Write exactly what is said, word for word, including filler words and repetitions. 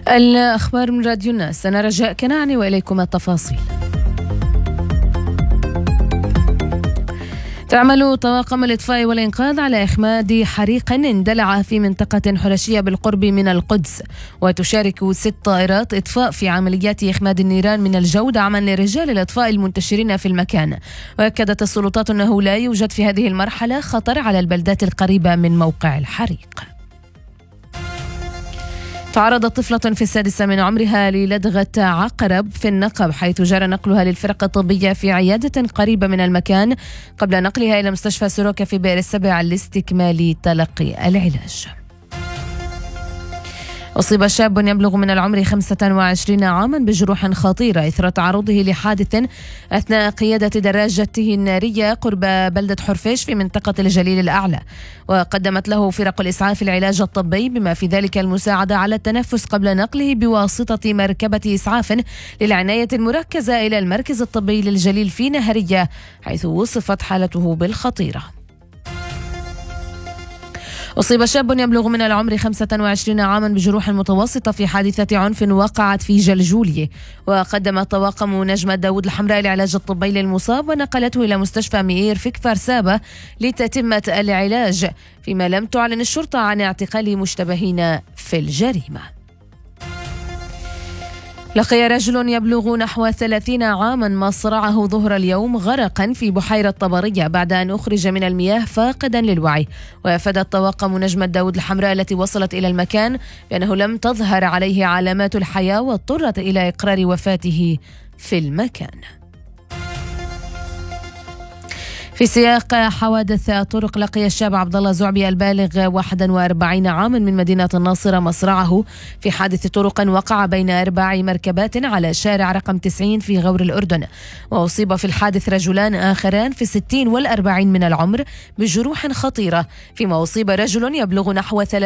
الأخبار من راديو الناس، أنا رجاء كناني وإليكم التفاصيل. تعمل طواقم الإطفاء والإنقاذ على إخماد حريق اندلع في منطقة حرشية بالقرب من القدس، وتشارك ست طائرات إطفاء في عمليات إخماد النيران من الجو دعما لرجال الإطفاء المنتشرين في المكان. وأكدت السلطات أنه لا يوجد في هذه المرحلة خطر على البلدات القريبة من موقع الحريق. تعرضت طفلة في السادسة من عمرها للدغة عقرب في النقب، حيث جرى نقلها للفرقة الطبية في عيادة قريبة من المكان قبل نقلها إلى مستشفى سوروكا في بئر السبع لاستكمال تلقي العلاج. أصيب شاب يبلغ من العمر خمسة وعشرين عاما بجروح خطيرة إثر تعرضه لحادث أثناء قيادة دراجته النارية قرب بلدة حرفيش في منطقة الجليل الأعلى، وقدمت له فرق الإسعاف العلاج الطبي بما في ذلك المساعدة على التنفس قبل نقله بواسطة مركبة إسعاف للعناية المركزة إلى المركز الطبي للجليل في نهرية، حيث وصفت حالته بالخطيرة. أصيب شاب يبلغ من العمر خمسة وعشرين عاما بجروح متوسطة في حادثة عنف وقعت في جلجولية، وقدمت طواقم نجمة داود الحمراء العلاج الطبي للمصاب ونقلته إلى مستشفى ميير في كفر سابة لتتمة العلاج، فيما لم تعلن الشرطة عن اعتقال مشتبهين في الجريمة. لقي رجل يبلغ نحو ثلاثين عاما مصرعه ظهر اليوم غرقا في بحيرة طبرية بعد أن أخرج من المياه فاقدا للوعي. وأفادت طواقم نجمة داود الحمراء التي وصلت إلى المكان بأنه لم تظهر عليه علامات الحياة، واضطرت إلى إقرار وفاته في المكان. في سياق حوادث الطرق، لقي الشاب عبد الله زعبي البالغ واحد وأربعين عاما من مدينة الناصرة مصرعه في حادث طرق وقع بين أربع مركبات على شارع رقم تسعين في غور الأردن. وأصيب في الحادث رجلان آخران في الستين والأربعين من العمر بجروح خطيرة، فيما أصيب رجل يبلغ نحو